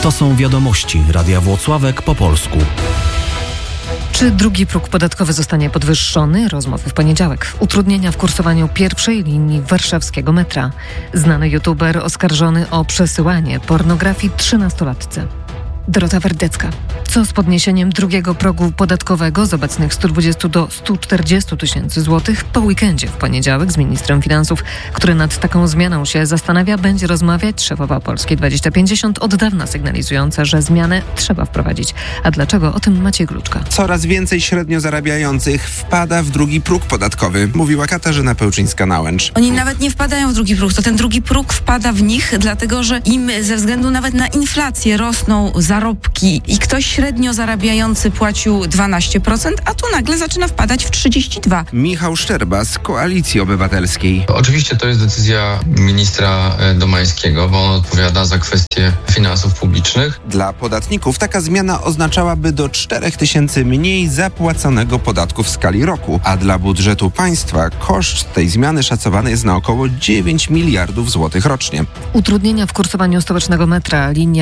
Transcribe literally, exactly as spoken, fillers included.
To są wiadomości Radia Włocławek po polsku. Czy drugi próg podatkowy zostanie podwyższony? Rozmowy w poniedziałek. Utrudnienia w kursowaniu pierwszej linii warszawskiego metra. Znany youtuber oskarżony o przesyłanie pornografii trzynastolatce. Dorota Werdecka. Co z podniesieniem drugiego progu podatkowego z obecnych stu dwudziestu do stu czterdziestu tysięcy złotych? Po weekendzie w poniedziałek z ministrem finansów, który nad taką zmianą się zastanawia, będzie rozmawiać szefowa Polski dwadzieścia pięćdziesiąt, od dawna sygnalizująca, że zmianę trzeba wprowadzić. A dlaczego? O tym Maciej Gluczka. Coraz więcej średnio zarabiających wpada w drugi próg podatkowy, mówiła Katarzyna Pełczyńska-Nałęcz. Oni nawet nie wpadają w drugi próg, to ten drugi próg wpada w nich, dlatego że im ze względu nawet na inflację rosną zarobki i ktoś średnio zarabiający płacił dwanaście procent, a tu nagle zaczyna wpadać w trzydzieści dwa procent. Michał Szczerba z Koalicji Obywatelskiej. Oczywiście to jest decyzja ministra Domańskiego, bo on odpowiada za kwestie finansów publicznych. Dla podatników taka zmiana oznaczałaby do czterech tysięcy mniej zapłaconego podatku w skali roku, a dla budżetu państwa koszt tej zmiany szacowany jest na około dziewięć miliardów złotych rocznie. Utrudnienia w kursowaniu stołecznego metra. Linia